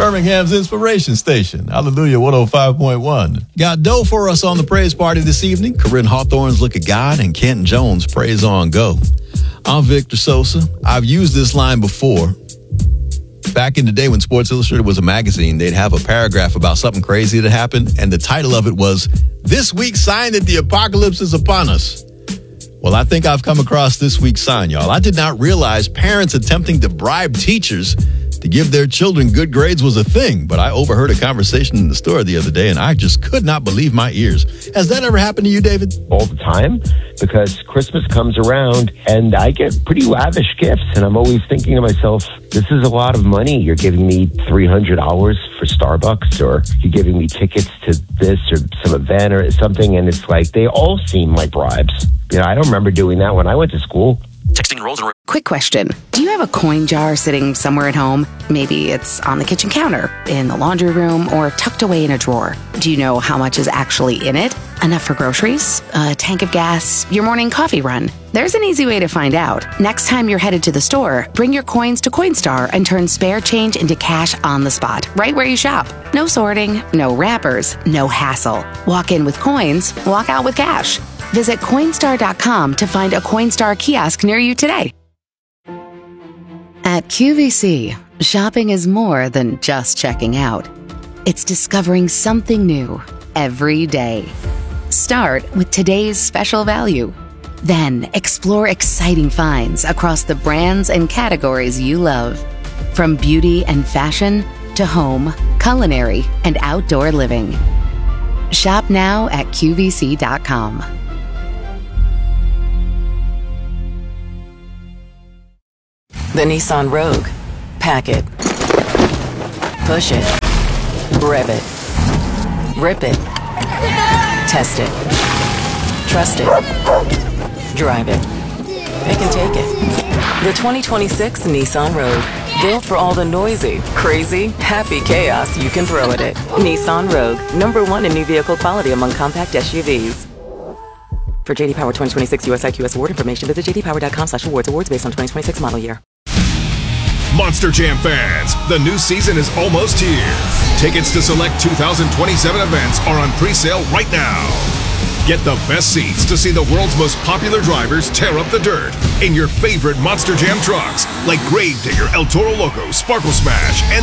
Birmingham's Inspiration Station. Hallelujah 105.1. Got dough for us on the praise party this evening. Corinne Hawthorne's Look at God and Kenton Jones' Praise on Go. I'm Victor Sosa. I've used this line before. Back in the day when Sports Illustrated was a magazine, they'd have a paragraph about something crazy that happened, and the title of it was, "This Week's Sign That the Apocalypse is Upon Us." Well, I think I've come across this week's sign, y'all. I did not realize parents attempting to bribe teachers to give their children good grades was a thing, but I overheard a conversation in the store the other day, and I just could not believe my ears. Has that ever happened to you, David? All the time, because Christmas comes around and I get pretty lavish gifts, and I'm always thinking to myself, this is a lot of money. You're giving me $300 for Starbucks, or you're giving me tickets to this or some event or something, and it's like they all seem like bribes. You know, I don't remember doing that when I went to school. Texting rolls and... Quick question. Do you have a coin jar sitting somewhere at home? Maybe it's on the kitchen counter, in the laundry room, or tucked away in a drawer. Do you know how much is actually in it? Enough for groceries? A tank of gas? Your morning coffee run? There's an easy way to find out. Next time you're headed to the store, bring your coins to Coinstar and turn spare change into cash on the spot, right where you shop. No sorting, no wrappers, no hassle. Walk in with coins, walk out with cash. Visit Coinstar.com to find a Coinstar kiosk near you today. At QVC, shopping is more than just checking out. It's discovering something new every day. Start with today's special value. Then explore exciting finds across the brands and categories you love. From beauty and fashion to home, culinary, and outdoor living. Shop now at QVC.com. The Nissan Rogue. Pack it. Push it. Rev it. Rip it. Test it. Trust it. Drive it. Pick and take it. The 2026 Nissan Rogue. Built for all the noisy, crazy, happy chaos you can throw at it. Nissan Rogue. #1 in new vehicle quality among compact SUVs. For JD Power 2026 USIQS award information, visit jdpower.com/awards. Awards based on 2026 model year. Monster Jam fans, the new season is almost here. Tickets to select 2027 events are on pre-sale right now. Get the best seats to see the world's most popular drivers tear up the dirt in your favorite Monster Jam trucks, like Gravedigger, El Toro Loco, Sparkle Smash, and